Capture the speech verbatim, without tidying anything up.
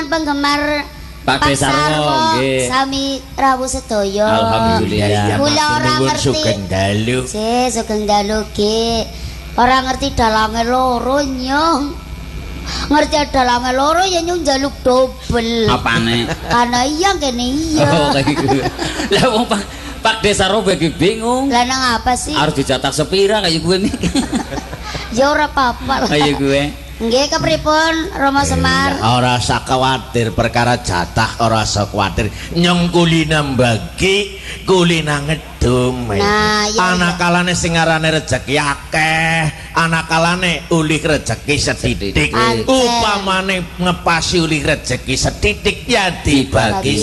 penggemar Pak Desarwo nggih. Sami rawuh sedaya. Alhamdulillah. Kula ora ngerti. Sugeng dalu. Si sugeng dalu ki. Ora ngerti dalange loro nyong. Ngerti dalange loro ya nyong njaluk dobel. Apane? Ana iya kene iya. Oh kayak gitu. Lah wong Pak Pak Desarwo bagi bingung. Lah nang apa sih? Harus dicatak sepira kayak gue nih. Ya ora apa-apa lah. Kayak gue. Nggih kepripun Rama Semar? Ora usah kuwatir perkara jatah, ora usah kuwatir. Nyong kulina bagi, kulina ngedum. Nah, iya, anak iya. kalane sing arane rejeki akeh, anak kalane ulih rejeki sedidik. Akeh. Upamane ngepasi ulih rejeki sedidik ya dibagi